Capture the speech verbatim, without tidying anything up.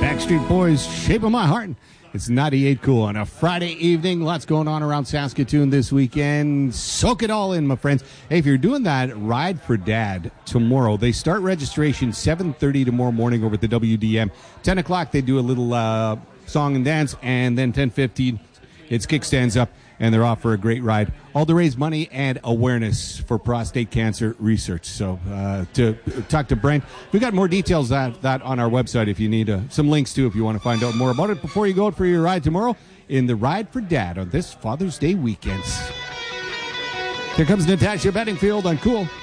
Backstreet Boys, Shape of My Heart. It's ninety-eight Cool on a Friday evening. Lots going on around Saskatoon this weekend. Soak it all in, my friends. Hey, if you're doing that Ride for Dad tomorrow, they start registration seven thirty tomorrow morning over at the W D M. ten o'clock, they do a little uh, song and dance, and then ten fifteen, it's kickstands up, and they're off for a great ride. All to raise money and awareness for prostate cancer research. So uh, to talk to Brent, we got more details that that on our website if you need uh, some links too if you want to find out more about it before you go out for your ride tomorrow in the Ride for Dad on this Father's Day weekend. Here comes Natasha Bedingfield on Cool.